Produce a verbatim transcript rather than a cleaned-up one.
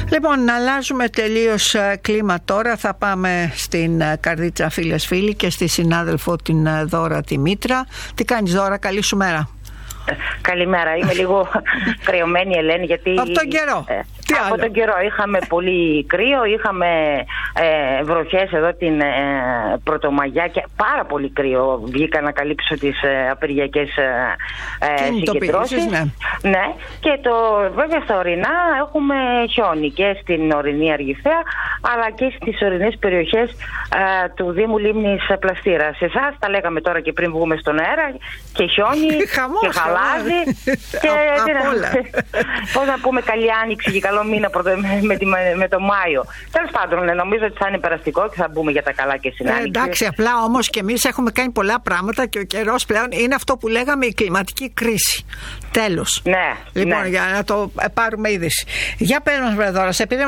Λοιπόν, να αλλάζουμε τελείως κλίμα τώρα. Θα πάμε στην Καρδίτσα φίλες φίλοι και στη συνάδελφο την Δώρα τη Μήτρα. Τι κάνεις Δώρα, καλή σου μέρα. Καλημέρα, είμαι λίγο κρυωμένη Ελένη γιατί από τον καιρό. Ε, Τι από άλλο? τον καιρό είχαμε πολύ κρύο, είχαμε ε, βροχές εδώ την ε, Πρωτομαγιά και πάρα πολύ κρύο. Βγήκα να καλύψω τις ε, απεργιακές ε, συγκεντρώσεις. Ναι. Ναι, και το, βέβαια στα ορεινά έχουμε χιόνι και στην ορεινή Αργυθέα αλλά και στις ορεινές περιοχές ε, του Δήμου Λίμνης Πλαστήρα. Σε εσάς τα λέγαμε τώρα και πριν βγούμε στον αέρα, και χιόνι και χαλάζι και πώς να πούμε καλή άνοιξη και καλό μήνα με, με, με το Μάιο. Τέλος πάντων, νομίζω ότι θα είναι περαστικό και θα μπούμε για τα καλά και στην άνοιξη. Ε, εντάξει, απλά όμως και εμείς έχουμε κάνει πολλά πράγματα και ο καιρός πλέον είναι αυτό που λέγαμε η κλιματική κρίση. Τέλος. Ναι. Λοιπόν, ναι. για να το πάρουμε είδηση. Για πες μας, Δώρα, σε